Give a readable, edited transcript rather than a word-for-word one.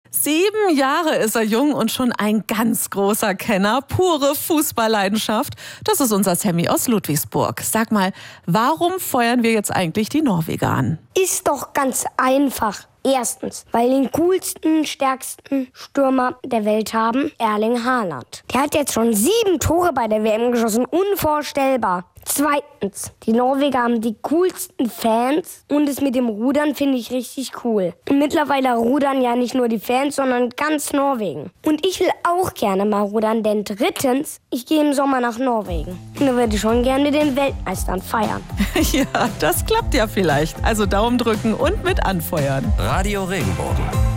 7 Jahre ist er jung und schon ein ganz großer Kenner. Pure Fußballleidenschaft. Das ist unser Sammy aus Ludwigsburg. Sag mal, warum feuern wir jetzt eigentlich die Norweger an? Ist doch ganz einfach. Erstens, weil wir den coolsten, stärksten Stürmer der Welt haben, Erling Haaland. Der hat jetzt schon 7 Tore bei der WM geschossen. Unvorstellbar. Zweitens, die Norweger haben die coolsten Fans und das mit dem Rudern finde ich richtig cool. Und mittlerweile rudern ja nicht nur die Fans, sondern ganz Norwegen. Und ich will auch gerne mal rudern, denn drittens, ich gehe im Sommer nach Norwegen. Und da würde ich schon gerne mit den Weltmeistern feiern. Ja, das klappt ja vielleicht. Also Daumen drücken und mit anfeuern. Radio Regenbogen.